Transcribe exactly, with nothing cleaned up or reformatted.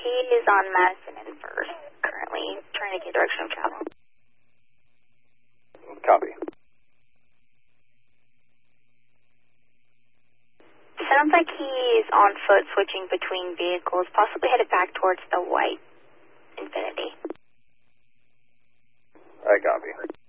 He is on Madison and First, currently trying to get direction of travel. Copy. Sounds like he is on foot switching between vehicles, possibly headed back towards the white Infinity. I copy.